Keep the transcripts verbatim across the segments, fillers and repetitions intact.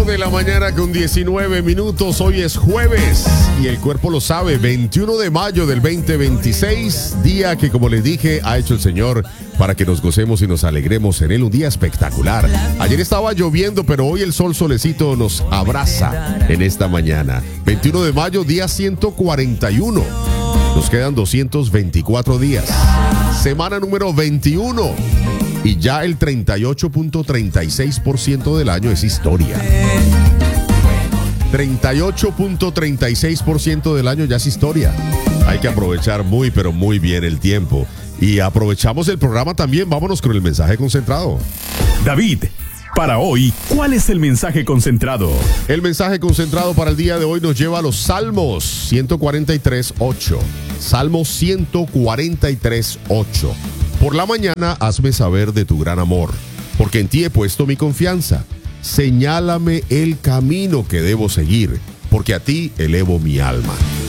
ocho de la mañana con diecinueve minutos. Hoy es jueves y el cuerpo lo sabe, veintiuno de mayo del veinte veintiséis, día que, como les dije, ha hecho el Señor para que nos gocemos y nos alegremos en él. Un día espectacular. Ayer estaba lloviendo, pero hoy el sol solecito nos abraza en esta mañana. veintiuno de mayo, día ciento cuarenta y uno. Nos quedan doscientos veinticuatro días. Semana número veintiuno. Y ya el treinta y ocho punto treinta y seis por ciento del año es historia. treinta y ocho punto treinta y seis por ciento del año ya es historia. Hay que aprovechar muy, pero muy bien el tiempo. Y aprovechamos el programa también. Vámonos con el mensaje concentrado. David, para hoy, ¿cuál es el mensaje concentrado? El mensaje concentrado para el día de hoy nos lleva a los Salmos ciento cuarenta y tres, ocho. Salmos ciento cuarenta y tres, ocho. Por la mañana hazme saber de tu gran amor, porque en ti he puesto mi confianza. Señálame el camino que debo seguir, porque a ti elevo mi alma.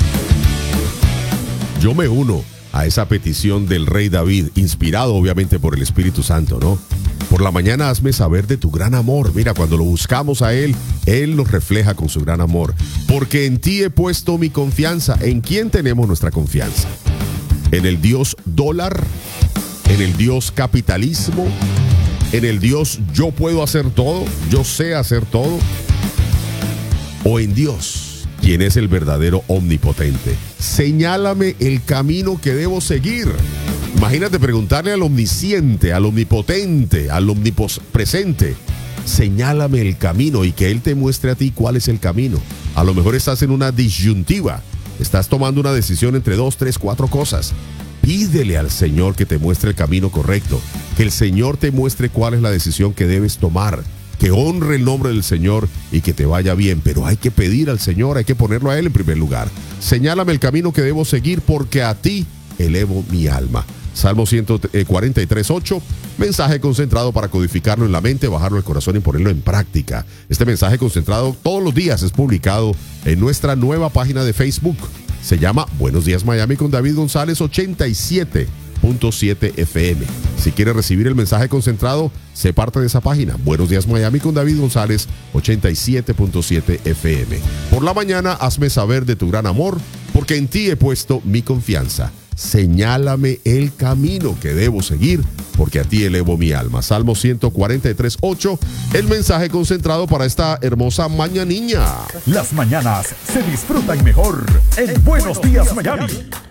Yo me uno a esa petición del rey David, inspirado obviamente por el Espíritu Santo, ¿no? Por la mañana hazme saber de tu gran amor. Mira, cuando lo buscamos a Él, Él nos refleja con su gran amor. Porque en ti he puesto mi confianza. ¿En quién tenemos nuestra confianza? ¿En el Dios dólar? ¿En el Dios capitalismo? ¿En el Dios yo puedo hacer todo? ¿Yo sé hacer todo? ¿O en Dios, quien es el verdadero omnipotente? Señálame el camino que debo seguir. Imagínate preguntarle al omnisciente, al omnipotente, al omnipresente. Señálame el camino y que Él te muestre a ti cuál es el camino. A lo mejor estás en una disyuntiva. Estás tomando una decisión entre dos, tres, cuatro cosas. Pídele al Señor que te muestre el camino correcto, que el Señor te muestre cuál es la decisión que debes tomar, que honre el nombre del Señor y que te vaya bien. Pero hay que pedir al Señor, hay que ponerlo a Él en primer lugar. Señálame el camino que debo seguir, porque a ti elevo mi alma. Salmo ciento cuarenta y tres, ocho, mensaje concentrado para codificarlo en la mente, bajarlo al corazón y ponerlo en práctica. Este mensaje concentrado todos los días es publicado en nuestra nueva página de Facebook. Se llama Buenos Días Miami con David González ochenta y siete punto siete F M. Si quieres recibir el mensaje concentrado, sé parte de esa página. Buenos Días Miami con David González ochenta y siete punto siete F M. Por la mañana hazme saber de tu gran amor, porque en ti he puesto mi confianza. Señálame el camino que debo seguir, porque a ti elevo mi alma. Salmo ciento cuarenta y tres, ocho, el mensaje concentrado para esta hermosa mañaniña. Las mañanas se disfrutan mejor en Buenos Días Miami.